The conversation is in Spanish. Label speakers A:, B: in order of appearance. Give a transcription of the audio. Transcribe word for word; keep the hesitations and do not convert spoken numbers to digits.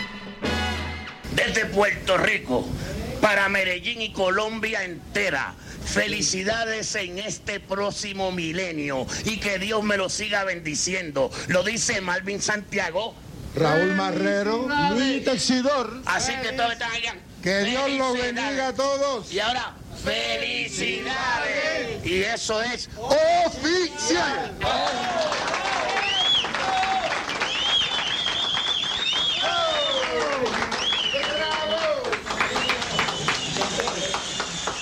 A: Desde Puerto Rico, para Medellín y Colombia entera, felicidades en este próximo milenio y que Dios me lo siga bendiciendo. Lo dice Malvin Santiago,
B: Raúl Marrero, Luis Texidor.
A: Así que todos están allá.
B: Que Dios los bendiga a todos.
A: Y ahora, felicidades. Y eso es
B: oficial.
A: Oh.